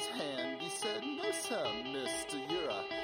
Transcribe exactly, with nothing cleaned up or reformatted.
his hand. He said, "No, sir, mister, you're a